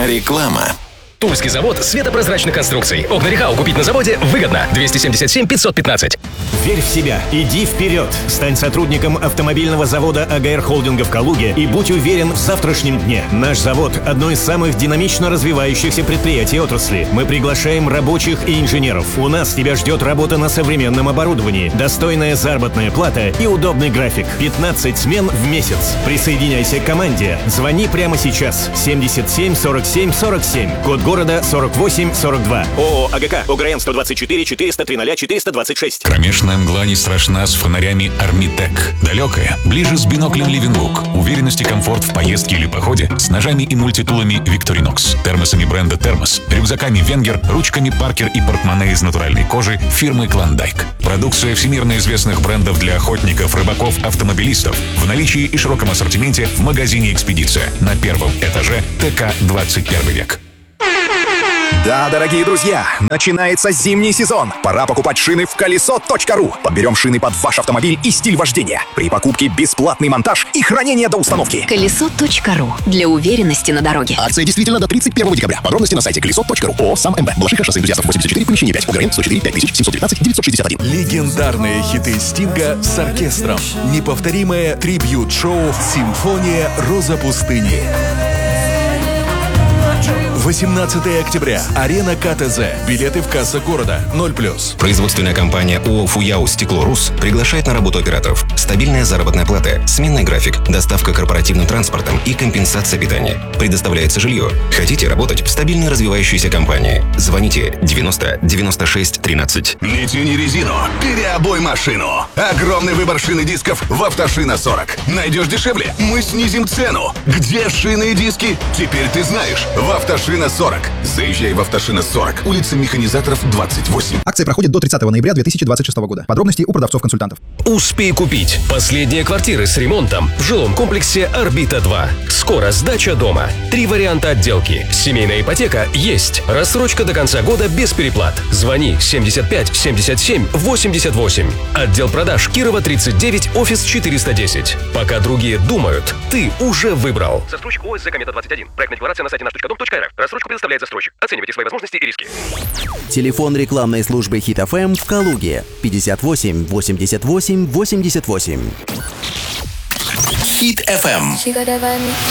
Реклама. Тульский завод светопрозрачных конструкций. Окна Рехау купить на заводе выгодно. 277 515. Верь в себя, иди вперед. Стань сотрудником автомобильного завода АГР Холдинга в Калуге и будь уверен в завтрашнем дне. Наш завод – одно из самых динамично развивающихся предприятий отрасли. Мы приглашаем рабочих и инженеров. У нас тебя ждет работа на современном оборудовании, достойная заработная плата и удобный график. 15 смен в месяц. Присоединяйся к команде. Звони прямо сейчас. 77 47 47. Код города 4842. ООО АГК. ОГРН 124 403 426. Кромешная мгла не страшна с фонарями Армитек. Далекая, ближе с биноклем Ливенлук. Уверенность и комфорт в поездке или походе с ножами и мультитулами Victorinox, термосами бренда Термос, рюкзаками Венгер, ручками Паркер и портмоне из натуральной кожи фирмы Клондайк. Продукция всемирно известных брендов для охотников, рыбаков, автомобилистов. В наличии и широком ассортименте в магазине «Экспедиция» на первом этаже ТК 21 век. Да, дорогие друзья, начинается зимний сезон. Пора покупать шины в колесо.ру. Подберем шины под ваш автомобиль и стиль вождения. При покупке бесплатный монтаж и хранение до установки. Колесо.ру. Для уверенности на дороге. Акция действительно до 31 декабря. Подробности на сайте колесо.ру. ООО «Сам МБ». Балашиха, шоссе Энтузиастов, 84, помещение 5. ОГРН 104 5000 719 961. Легендарные хиты Стинга с оркестром. Неповторимое трибьют-шоу «Симфония Роза пустыни». 18 октября. Арена КТЗ. Билеты в кассах города. 0+. Производственная компания ООО «Фуяу Стекло Рус» приглашает на работу операторов. Стабильная заработная плата, сменный график, доставка корпоративным транспортом и компенсация питания. Предоставляется жилье. Хотите работать в стабильной развивающейся компании? Звоните 90 96 13. Не тяни резину, переобуй машину. Огромный выбор шин и дисков в «Автошина 40». Найдешь дешевле? Мы снизим цену. Где шины и диски? Теперь ты знаешь. В «Автошина 40». Заезжай в «Автошина 40». Улица Механизаторов, 28. Акция проходит до 30 ноября 2026 года. Подробности у продавцов-консультантов. Успей купить. Последние квартиры с ремонтом в жилом комплексе «Орбита-2». Скоро сдача дома. 3 варианта отделки. Семейная ипотека есть. Рассрочка до конца года без переплат. Звони 75 77 88. Отдел продаж Кирова 39, офис 410. Пока другие думают, ты уже выбрал. Застройщик ОСЗ «Комета 21». Проектная декларация на сайте наш.дом.рф. Рассрочку предоставляет застройщик. Оценивайте свои возможности и риски. Телефон рекламной службы Hit FM в Калуге 58 88 88. Hit FM.